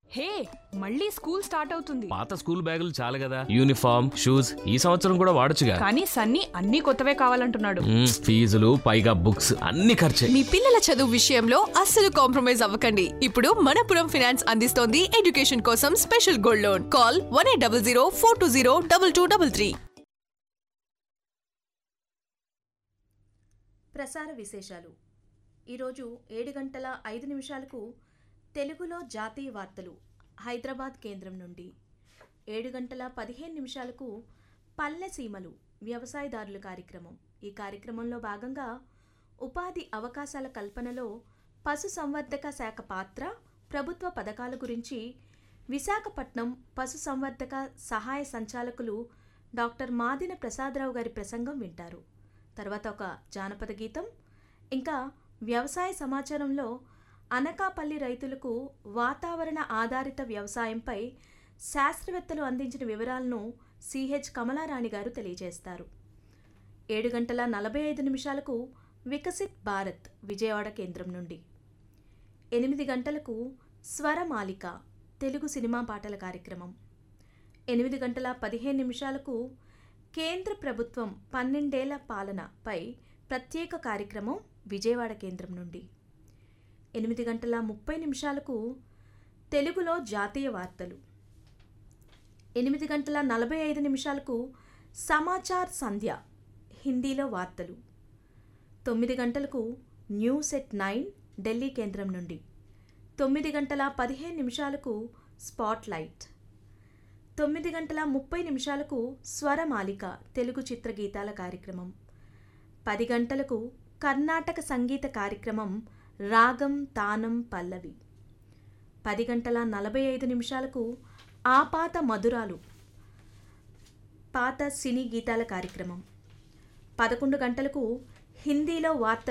హే, మళ్ళీ school start అవుతుంది. పాత స్కూల్ బ్యాగులు చాలు కదా, యూనిఫామ్ షూస్ ఈ సంవత్సరం కూడా వాడొచ్చుగా. కానీ సన్నీ అన్ని కొత్తవే కావాలంటున్నాడు. ఫీజులు పైగా బుక్స్ అన్ని ఖర్చే. మీ పిల్లల చదువు విషయంలో అస్సలు కాంప్రమైజ్ అవ్వకండి. ఇప్పుడు మనపురం ఫైనాన్స్ అందిస్తోంది ఎడ్యుకేషన్ కోసం స్పెషల్ గోల్డ్ లోన్. కాల్ 1800 420 2233. ప్రసార విశేషాలు. ఈరోజు 7:05 తెలుగులో జాతీయ వార్తలు హైదరాబాద్ కేంద్రం నుండి. 7:15 పల్లె సీమలు వ్యవసాయదారుల కార్యక్రమం. ఈ కార్యక్రమంలో భాగంగా ఉపాధి అవకాశాల కల్పనలో పశుసంవర్ధక శాఖ పాత్ర, ప్రభుత్వ పథకాల గురించి విశాఖపట్నం పశుసంవర్ధక సహాయ సంచాలకులు డాక్టర్ మాదిన ప్రసాదరావు గారి ప్రసంగం వింటారు. తర్వాత ఒక జానపద గీతం, ఇంకా వ్యవసాయ సమాచారంలో అనకాపల్లి రైతులకు వాతావరణ ఆధారిత వ్యవసాయంపై శాస్త్రవేత్తలు అందించిన వివరాలను సిహెచ్ కమలారాణి గారు తెలియజేస్తారు. 7:45 వికసిత్ భారత్ విజయవాడ కేంద్రం నుండి. 8 స్వరమాలిక తెలుగు సినిమా పాటల కార్యక్రమం. 8:15 కేంద్ర ప్రభుత్వం 12 ఏళ్ల పాలనపై ప్రత్యేక కార్యక్రమం విజయవాడ కేంద్రం నుండి. 8:30 తెలుగులో జాతీయ వార్తలు. 8:45 సమాచార్ సంధ్య హిందీలో వార్తలు. 9 న్యూస్ ఎట్ 9 ఢిల్లీ కేంద్రం నుండి. 9:15 స్పాట్ లైట్. 9:30 స్వరమాలిక తెలుగు చిత్రగీతాల కార్యక్రమం. 10 కర్ణాటక సంగీత కార్యక్రమం రాగం తానం పల్లవి. 10:45 ఆపాత మధురాలు పాత సినీ గీతాల కార్యక్రమం. 11 హిందీలో వార్తలు